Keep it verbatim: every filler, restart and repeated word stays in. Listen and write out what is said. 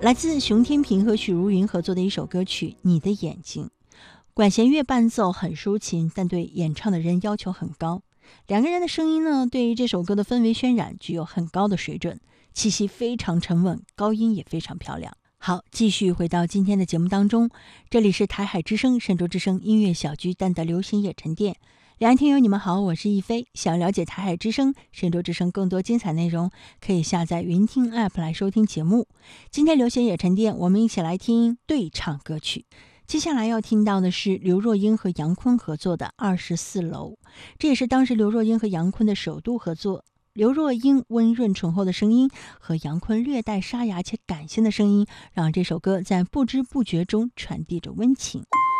来自熊天平和许茹芸合作的一首歌曲《你的眼睛》，管弦乐伴奏很抒情，但对演唱的人要求很高。两个人的声音呢，对于这首歌的氛围渲染具有很高的水准，气息非常沉稳，高音也非常漂亮。好，继续回到今天的节目当中，这里是台海之声神州之声音乐小巨蛋的流行夜沉淀。两位听友你们好，我是亦菲。想了解台海之声神州之声更多精彩内容，可以下载云听 App 来收听节目。今天流行夜沉淀，我们一起来听对唱歌曲。接下来要听到的是刘若英和杨坤合作的《二十四楼》，这也是当时刘若英和杨坤的首度合作。刘若英温润醇厚的声音和杨坤略带沙哑且感性的声音，让这首歌在不知不觉中传递着温情。